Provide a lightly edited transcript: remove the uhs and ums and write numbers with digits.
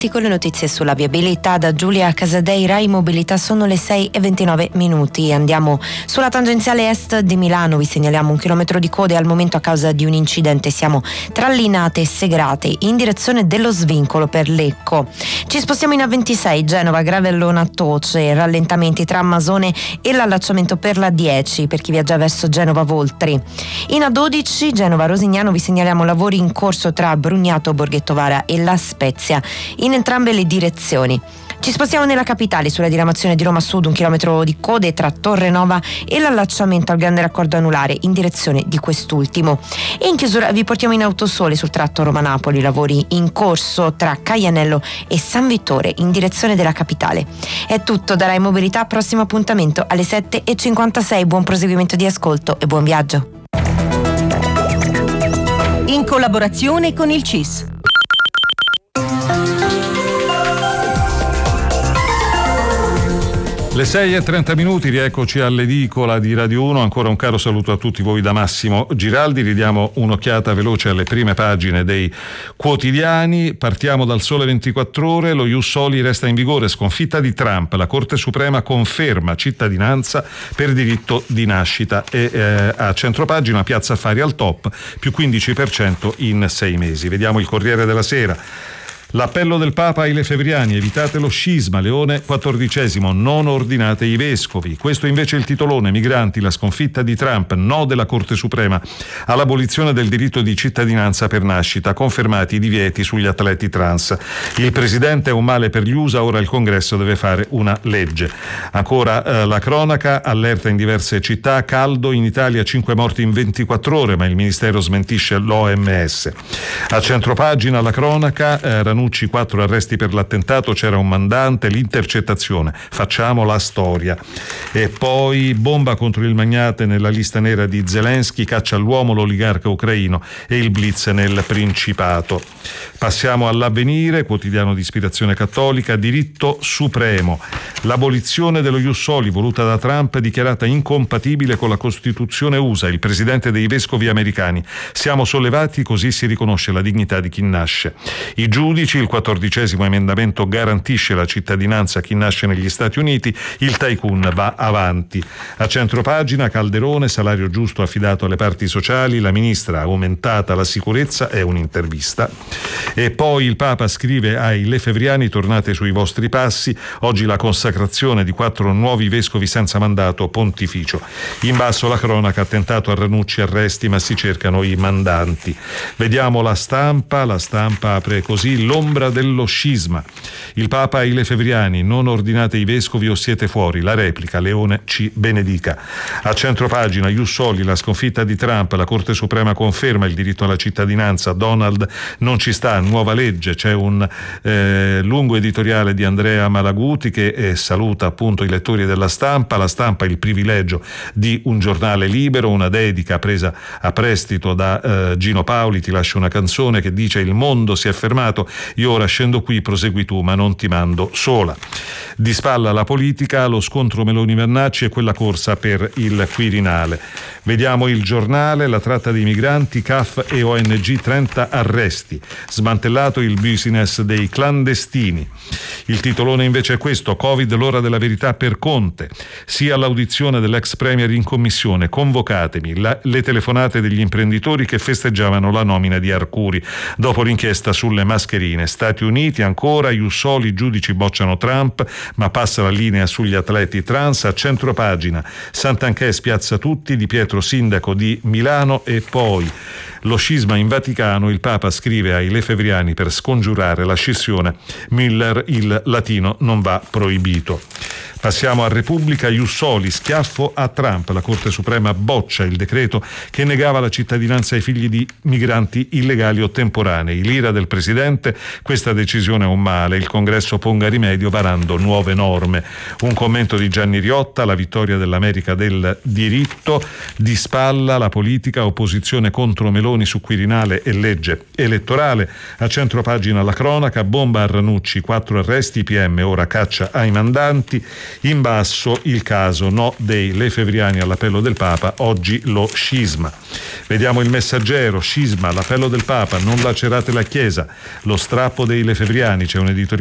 Con le notizie sulla viabilità da Giulia Casadei, Rai Mobilità. Sono le 6:29. Andiamo sulla tangenziale est di Milano, vi segnaliamo 1 chilometro di code al momento a causa di un incidente. Siamo tra Linate e Segrate in direzione dello svincolo per Lecco. Ci spostiamo in A26 Genova Gravellona Toce, rallentamenti tra Masone e l'allacciamento per la 10 per chi viaggia verso Genova Voltri. In A12 Genova Rosignano vi segnaliamo lavori in corso tra Brugnato Borghetto Vara e La Spezia in entrambe le direzioni. Ci spostiamo nella capitale sulla diramazione di Roma Sud, 1 chilometro di code tra Torre Nova e l'allacciamento al grande raccordo anulare in direzione di quest'ultimo. E in chiusura vi portiamo in Autosole sul tratto Roma-Napoli, lavori in corso tra Caianello e San Vittore in direzione della capitale. È tutto da Rai Mobilità, prossimo appuntamento alle 7:56. Buon proseguimento di ascolto e buon viaggio. In collaborazione con il CIS. Le 6:30, rieccoci all'edicola di Radio 1. Ancora un caro saluto a tutti voi da Massimo Giraldi. Ridiamo un'occhiata veloce alle prime pagine dei quotidiani. Partiamo dal Sole 24 Ore. Lo Ius Soli resta in vigore, sconfitta di Trump. La Corte Suprema conferma cittadinanza per diritto di nascita. E a centropagina Piazza Affari al top, più 15% in 6 mesi. Vediamo il Corriere della Sera. L'appello del Papa ai lefebvriani, evitate lo scisma, Leone XIV, non ordinate i vescovi. Questo invece è il titolone, migranti, la sconfitta di Trump, no della Corte Suprema all'abolizione del diritto di cittadinanza per nascita, confermati i divieti sugli atleti trans. Il presidente è un male per gli USA, ora il Congresso deve fare una legge. Ancora la cronaca, allerta in diverse città, caldo in Italia, 5 morti in 24 ore, ma il Ministero smentisce l'OMS. A centropagina la cronaca, 4 arresti per l'attentato, c'era un mandante, l'intercettazione, facciamo la storia. E poi bomba contro il magnate nella lista nera di Zelensky, caccia all'uomo l'oligarca ucraino e il blitz nel Principato. Passiamo all'Avvenire, quotidiano di ispirazione cattolica, diritto supremo. L'abolizione dello Ius Soli voluta da Trump è dichiarata incompatibile con la Costituzione USA, il presidente dei vescovi americani. Siamo sollevati, così si riconosce la dignità di chi nasce. I giudici, il 14° emendamento garantisce la cittadinanza a chi nasce negli Stati Uniti, il tycoon va avanti. A centropagina Calderone, salario giusto affidato alle parti sociali, la ministra ha aumentata la sicurezza, è un'intervista. E poi il Papa scrive ai lefebvriani, tornate sui vostri passi, oggi la consacrazione di 4 nuovi vescovi senza mandato pontificio. In basso la cronaca, attentato a Ranucci, arresti ma si cercano i mandanti. Vediamo la stampa apre così, l'ombra dello scisma. Il Papa ai lefebvriani, non ordinate i vescovi o siete fuori, la replica, Leone ci benedica. A centropagina Ius Soli, la sconfitta di Trump, la Corte Suprema conferma il diritto alla cittadinanza, Donald non ci sta, nuova legge. C'è un lungo editoriale di Andrea Malaguti che saluta appunto i lettori della Stampa. La Stampa, il privilegio di un giornale libero, una dedica presa a prestito da Gino Paoli, ti lascio una canzone che dice: il mondo si è fermato, io ora scendo qui, prosegui tu, ma non ti mando sola. Di spalla la politica, lo scontro Meloni-Vernacci e quella corsa per il Quirinale. Vediamo il Giornale, la tratta dei migranti, CAF e ONG, 30 arresti, smantellato il business dei clandestini. Il titolone invece è questo: Covid, l'ora della verità per Conte, sia all'audizione dell'ex premier in commissione, convocatemi, le telefonate degli imprenditori che festeggiavano la nomina di Arcuri dopo l'inchiesta sulle mascherine. Stati Uniti ancora, Ius Soli, i giudici bocciano Trump ma passa la linea sugli atleti trans. A centropagina Santanchè spiazza tutti, Di Pietro sindaco di Milano. E poi lo scisma in Vaticano, il Papa scrive ai lefebvriani per scongiurare la scissione, Müller, il latino non va proibito. Passiamo a Repubblica, Ius Soli, schiaffo a Trump, la Corte Suprema boccia il decreto che negava la cittadinanza ai figli di migranti illegali o temporanei. L'ira del presidente, questa decisione è un male, il Congresso ponga rimedio varando nuove norme. Un commento di Gianni Riotta, la vittoria dell'America del diritto. Di spalla la politica, opposizione contro Meloni su Quirinale e legge elettorale. A centropagina la cronaca, bomba a Ranucci, 4 arresti, PM ora caccia ai mandanti. In basso il caso no dei lefebvriani all'appello del Papa, oggi lo scisma. Vediamo il Messaggero, scisma, l'appello del Papa, non lacerate la Chiesa, lo strappo dei lefebvriani, c'è un editoriale